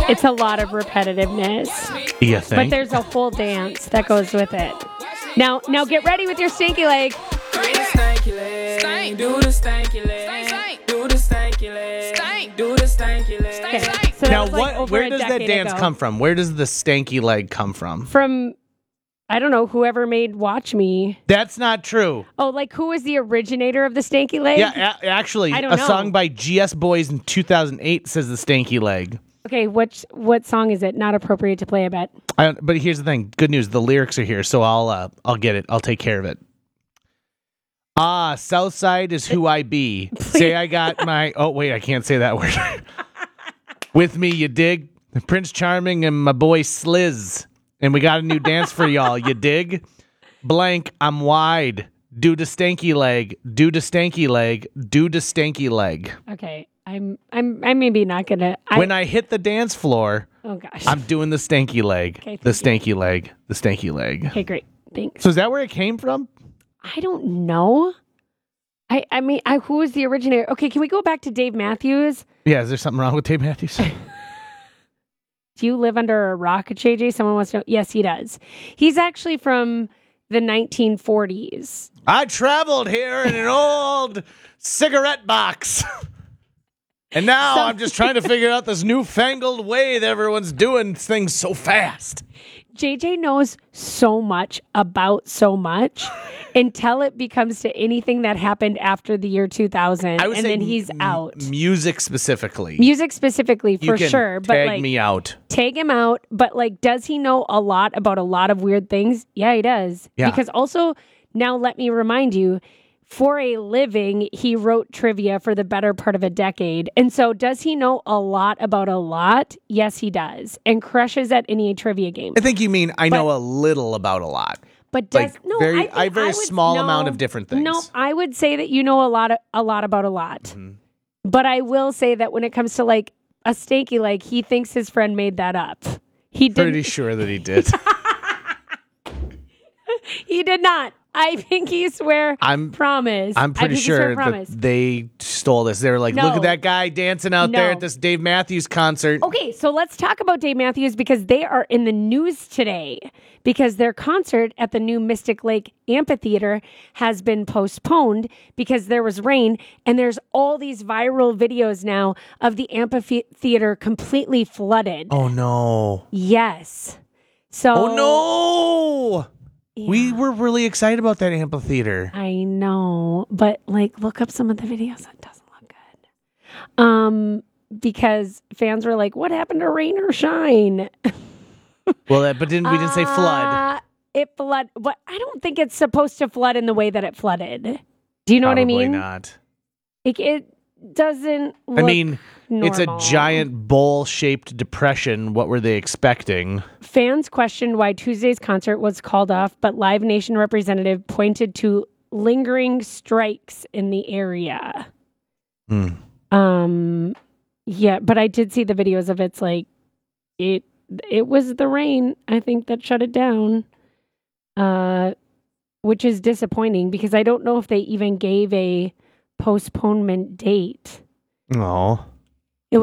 It's a lot of repetitiveness. You think? But there's a whole dance that goes with it. Now get ready with your stinky leg. Do the stanky leg. Do the stanky leg. Do the stanky leg. Do the stanky leg. Okay, so that Now, was like over where a does that decade dance ago. come from? Where does the stanky leg come from? From, I don't know, whoever made Watch Me. That's not true. Oh, like who was the originator of the stanky leg? Yeah, actually, I don't a know. song by GS Boys in 2008 says the stanky leg. Okay, what song is it? Not appropriate to play, I bet. But here's the thing. Good news. The lyrics are here, so I'll get it. I'll take care of it. Southside is who I be. Say I got my... Oh, wait, I can't say that word. With me, you dig? Prince Charming and my boy Sliz. And we got a new dance for y'all, you dig? Blank, I'm wide. Do the stanky leg. Do the stanky leg. Do the stanky leg. Okay, I'm maybe not gonna. When I hit the dance floor, oh gosh. I'm doing the stanky leg. Okay, The thank stanky leg. The stanky leg. Okay, great. Thanks. So is that where it came from? I don't know. I mean, who was the originator? Okay, can we go back to Dave Matthews? Yeah, is there something wrong with Dave Matthews? Do you live under a rock, JJ? Someone wants to know. Yes, he does. He's actually from the 1940s. I traveled here in an old cigarette box. And now I'm just trying to figure out this newfangled way that everyone's doing things so fast. JJ knows so much about so much until it becomes to anything that happened after the year 2000. I would and say then he's out. Music specifically. Music specifically, You for can sure. But tag like, me out. Tag him out. But like, does he know a lot about a lot of weird things? Yeah, he does. Yeah. Because also, now let me remind you, for a living, he wrote trivia for the better part of a decade. And so does he know a lot about a lot? Yes, he does. And crushes at any trivia game. I think you mean I know a little about a lot. But does Like, no, very- I think very I would- small no, amount of different things. No, I would say that you know a lot about a lot. Mm-hmm. But I will say that when it comes to like a stanky leg, he thinks his friend made that up. He did. Pretty sure that he did. He did not. I think he swear. Promise. I'm pretty I think he swear sure that promise. they stole this. They were like, No. look at that guy dancing out there No. at this Dave Matthews concert. Okay, so let's talk about Dave Matthews because they are in the news today because their concert at the new Mystic Lake Amphitheater has been postponed because there was rain, and there's all these viral videos now of the amphitheater completely flooded. Oh, no. Yes. So Oh, no. We Yeah. were really excited about that amphitheater. I know, but like look up some of the videos. It doesn't look good. Because fans were like, "What happened to rain or shine?" Well, we didn't say flood. It flood, but I don't think it's supposed to flood in the way that it flooded. Do you know what I Probably mean? not. It doesn't. Look I mean, it's a normal. giant bowl-shaped depression. What were they expecting? Fans questioned why Tuesday's concert was called off, but Live Nation representative pointed to lingering strikes in the area. Yeah, but I did see the videos of it's like it was the rain, I think, that shut it down. Which is disappointing because I don't know if they even gave a postponement date. Oh.